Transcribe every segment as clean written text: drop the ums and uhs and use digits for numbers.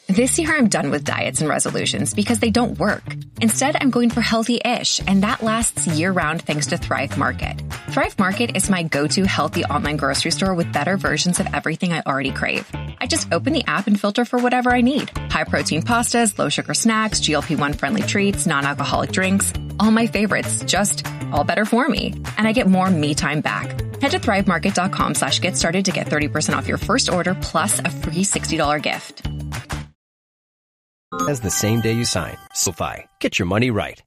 This year, I'm done with diets and resolutions because they don't work. Instead, I'm going for healthy-ish, and that lasts year-round thanks to Thrive Market. Thrive Market is my go-to healthy online grocery store with better versions of everything I already crave. I just open the app and filter for whatever I need. High-protein pastas, low-sugar snacks, GLP-1-friendly treats, non-alcoholic drinks. All my favorites, just all better for me. And I get more me time back. Head to thrivemarket.com/get started to get 30% off your first order plus a free $60 gift. As the same day you sign. SoFi. Get your money right.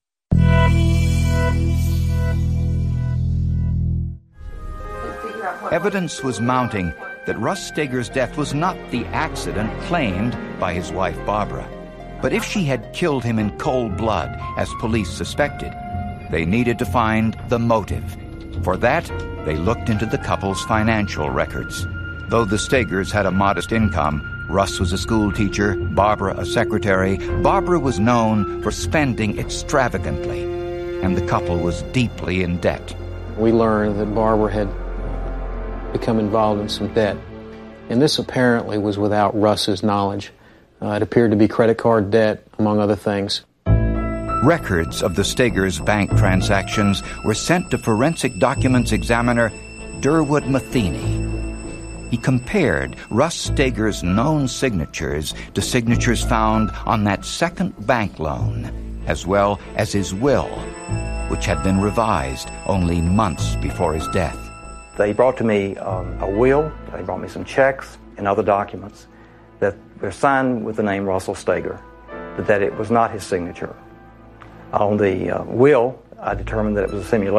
Evidence was mounting that Russ Steger's death was not the accident claimed by his wife Barbara. But if she had killed him in cold blood, as police suspected, they needed to find the motive. For that, they looked into the couple's financial records. Though the Stegers had a modest income, Russ was a school teacher, Barbara a secretary. Barbara was known for spending extravagantly, and the couple was deeply in debt. We learned that Barbara had become involved in some debt, and this apparently was without Russ's knowledge. It appeared to be credit card debt, among other things. Records of the Stegers' bank transactions were sent to forensic documents examiner Durwood Matheny. He compared Russ Steger's known signatures to signatures found on that second bank loan, as well as his will, which had been revised only months before his death. They brought to me a will, they brought me some checks and other documents that were signed with the name Russell Steger, but that it was not his signature. On the will, I determined that it was a simulation.